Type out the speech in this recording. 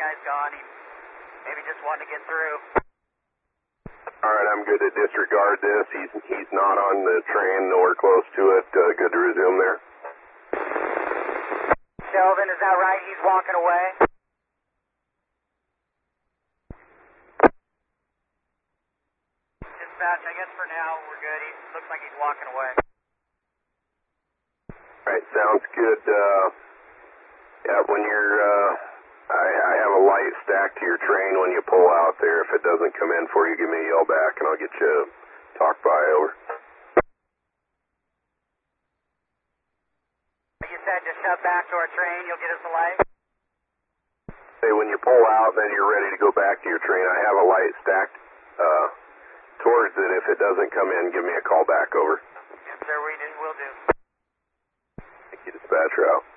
guy's gone. He maybe just wanted to get through. All right, I'm good to disregard this. He's not on the train, nowhere close to it. Good to resume there. Sheldon, is that right? He's walking away? Dispatch, I guess for now we're good. He looks like he's walking away. All right, sounds good. Yeah, when you're, I have a light stacked to your train when you pull out there. If it doesn't come in for you, give me a yell back and I'll get you talk by over. You said to shove back to our train, you'll get us a light? Hey, when you pull out, then you're ready to go back to your train. I have a light stacked towards it. If it doesn't come in, give me a call back over. Yes, sir, will do. Thank you, dispatcher out.